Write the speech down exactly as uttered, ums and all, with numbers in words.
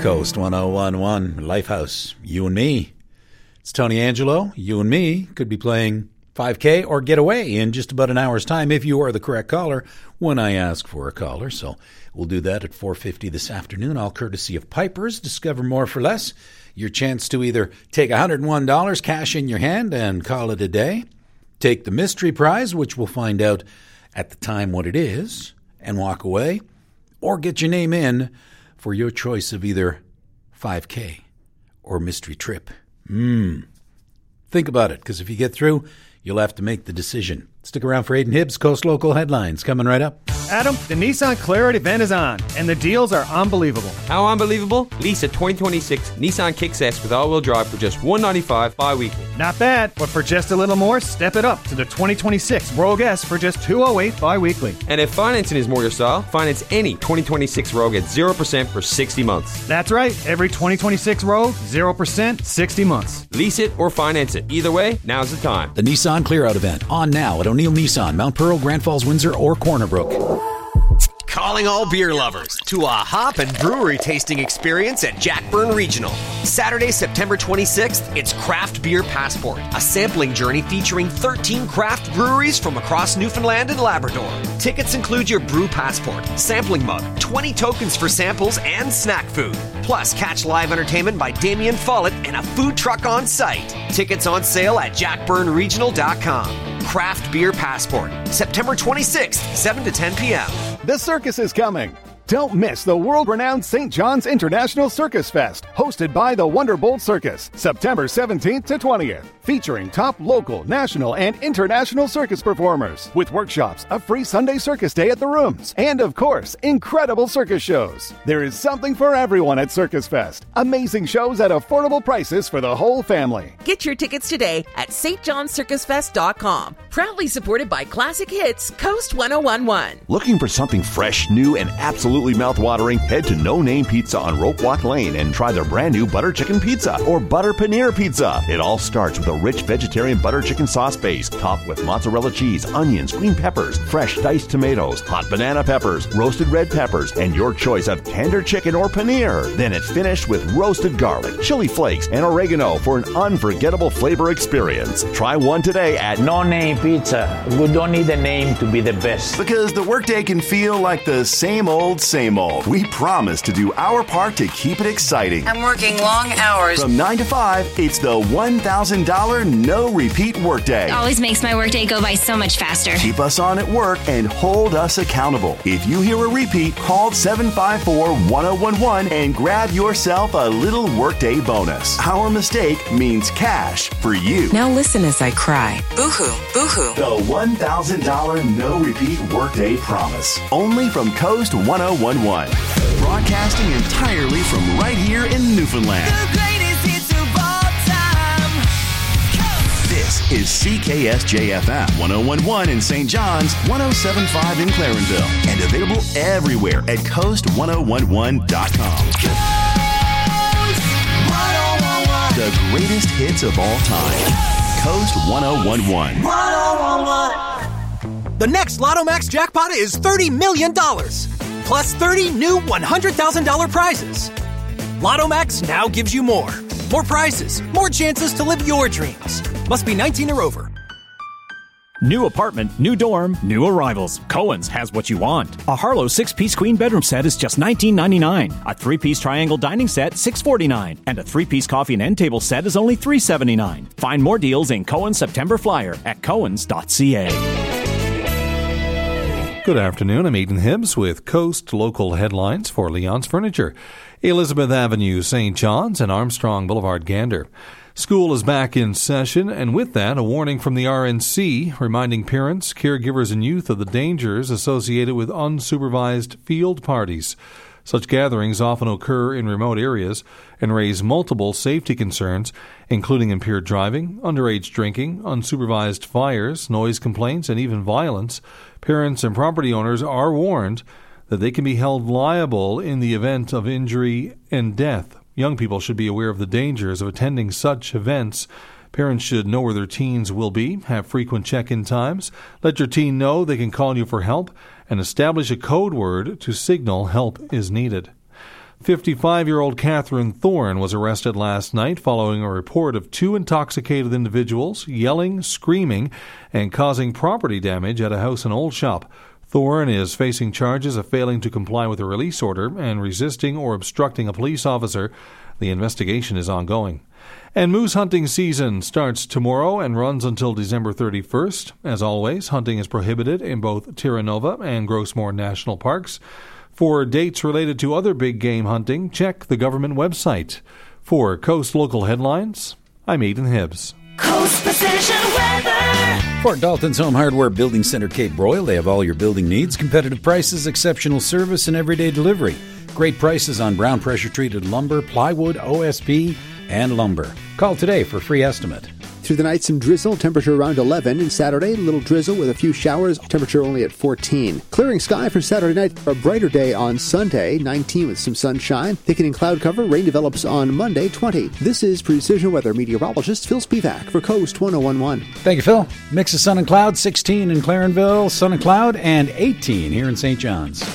Coast one oh one one, Lifehouse, you and me. It's Tony Angelo. You and me could be playing five K or get away in just about an hour's time if you are the correct caller when I ask for a caller. So we'll do that at four fifty this afternoon, all courtesy of Piper's. Discover more for less. Your chance to either take one hundred one dollars cash in your hand and call it a day, take the mystery prize, which we'll find out at the time what it is, and walk away, or get your name in for your choice of either five K or mystery trip. Mmm. Think about it, because if you get through, you'll have to make the decision. Stick around for Aidan Hibbs, Coast Local Headlines, coming right up. Adam, the Nissan Clarett event is on, and the deals are unbelievable. How unbelievable? Lease a twenty twenty-six Nissan Kicks S with all-wheel drive for just one hundred ninety-five dollars bi-weekly. Not bad, but for just a little more, step it up to the twenty twenty-six Rogue S for just two hundred eight dollars bi-weekly. And if financing is more your style, finance any twenty twenty-six Rogue at zero percent for sixty months. That's right, every twenty twenty-six Rogue, zero percent, sixty months. Lease it or finance it. Either way, now's the time. The Nissan Clear Out event, on now at O'Neill Nissan, Mount Pearl, Grand Falls, Windsor, or Corner Brook. Calling all beer lovers to a hop and brewery tasting experience at Jackburn Regional. Saturday, September twenty-sixth, it's Craft Beer Passport, a sampling journey featuring thirteen craft breweries from across Newfoundland and Labrador. Tickets include your brew passport, sampling mug, twenty tokens for samples and snack food. Plus, catch live entertainment by Damien Follett and a food truck on site. Tickets on sale at jack burn regional dot com. Craft Beer Passport, September twenty-sixth, seven to ten p.m. The circus is coming. Don't miss the world-renowned Saint John's International Circus Fest, hosted by the Wonderbolt Circus, September seventeenth to twentieth, featuring top local, national, and international circus performers, with workshops, a free Sunday circus day at the Rooms, and, of course, incredible circus shows. There is something for everyone at Circus Fest. Amazing shows at affordable prices for the whole family. Get your tickets today at s t johns circus fest dot com. Proudly supported by Classic Hits, Coast one oh one one. Looking for something fresh, new, and absolutely mouth-watering? Head to No Name Pizza on Rope Walk Lane and try their brand new butter chicken pizza or butter paneer pizza. It all starts with a rich vegetarian butter chicken sauce base topped with mozzarella cheese, onions, green peppers, fresh diced tomatoes, hot banana peppers, roasted red peppers, and your choice of tender chicken or paneer. Then it's finished with roasted garlic, chili flakes, and oregano for an unforgettable flavor experience. Try one today at No Name Pizza. We don't need a name to be the best. Because the workday can feel like the same old, same old. We promise to do our part to keep it exciting. I'm working long hours. From nine to five, it's the one thousand dollars no-repeat workday. It always makes my workday go by so much faster. Keep us on at work and hold us accountable. If you hear a repeat, call seven five four, one oh one one and grab yourself a little workday bonus. Our mistake means cash for you. Now listen as I cry. Boo-hoo, boo-hoo. The one thousand dollars no-repeat workday promise. Only from Coast one oh one one. Broadcasting entirely from right here in Newfoundland. The greatest hits of all time. Coast. This is C K S J F M one oh one point one in Saint John's, one oh seven point five in Clarenville, and available everywhere at coast one oh one one dot com. Coast one oh one one. The greatest hits of all time. Coast one oh one one. one oh one one. The next Lotto Max jackpot is thirty million dollars. Plus thirty new one hundred thousand dollars prizes. Lotto Max now gives you more. More prizes, more chances to live your dreams. Must be nineteen or over. New apartment, new dorm, new arrivals. Cohen's has what you want. A Harlow six-piece queen bedroom set is just nineteen ninety-nine. A three-piece triangle dining set, six forty-nine. And a three-piece coffee and end table set is only three seventy-nine. Find more deals in Cohen's September Flyer at cohens dot c a. Good afternoon. I'm Aidan Hibbs with Coast Local Headlines for Leon's Furniture, Elizabeth Avenue, Saint John's, and Armstrong Boulevard, Gander. School is back in session, and with that, a warning from the R N C reminding parents, caregivers, and youth of the dangers associated with unsupervised field parties. Such gatherings often occur in remote areas and raise multiple safety concerns, including impaired driving, underage drinking, unsupervised fires, noise complaints, and even violence. Parents and property owners are warned that they can be held liable in the event of injury and death. Young people should be aware of the dangers of attending such events. Parents should know where their teens will be, have frequent check-in times, let your teen know they can call you for help, and establish a code word to signal help is needed. fifty-five-year-old Catherine Thorne was arrested last night following a report of two intoxicated individuals yelling, screaming, and causing property damage at a house in Old Shop. Thorne is facing charges of failing to comply with a release order and resisting or obstructing a police officer. The investigation is ongoing. And moose hunting season starts tomorrow and runs until December thirty-first. As always, hunting is prohibited in both Terra Nova and Grossmore National Parks. For dates related to other big game hunting, check the government website. For Coast Local Headlines, I'm Aidan Hibbs. Coast Precision Weather. For Dalton's Home Hardware Building Center Cape Broyle, they have all your building needs, competitive prices, exceptional service, and everyday delivery. Great prices on brown pressure-treated lumber, plywood, O S B, and lumber. Call today for a free estimate. Through the night, some drizzle, temperature around eleven. And Saturday, a little drizzle with a few showers, temperature only at fourteen. Clearing sky for Saturday night, a brighter day on Sunday, nineteen with some sunshine. Thickening cloud cover, rain develops on Monday, twenty. This is Precision Weather meteorologist Phil Spivak for Coast ten eleven. Thank you, Phil. Mix of sun and cloud, sixteen in Clarenville, sun and cloud, and eighteen here in Saint John's.